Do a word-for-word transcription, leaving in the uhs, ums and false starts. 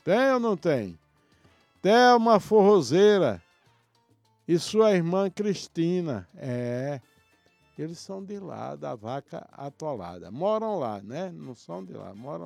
Tem ou não tem? Thelma Forrozeira e sua irmã Cristina. É, eles são de lá, da Vaca Atolada. Moram lá, né? Não são de lá, moram